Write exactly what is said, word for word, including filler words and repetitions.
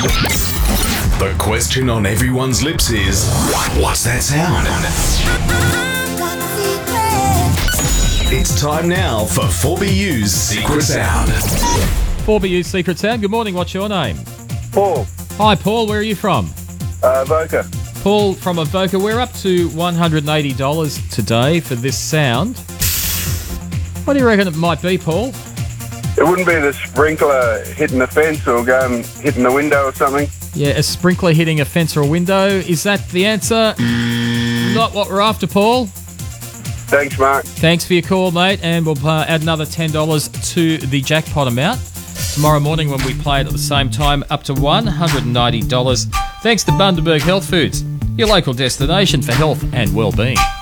The question on everyone's lips is, what's that sound? It's time now for four B U's Secret Sound. four B U's Secret Sound. Good morning, what's your name? Paul, Hi Paul, where are you from? uh, Voca. Paul from Avoca. We're up to one hundred eighty dollars today for this sound. What do you reckon it might be, Paul? It wouldn't be the sprinkler hitting the fence or going hitting the window or something. Yeah, a sprinkler hitting a fence or a window. Is that the answer? Not what we're after, Paul. Thanks, Mark. Thanks for your call, mate, and we'll uh, add another ten dollars to the jackpot amount tomorrow morning when we play it at the same time, up to one hundred ninety dollars. Thanks to Bundaberg Health Foods, your local destination for health and well-being.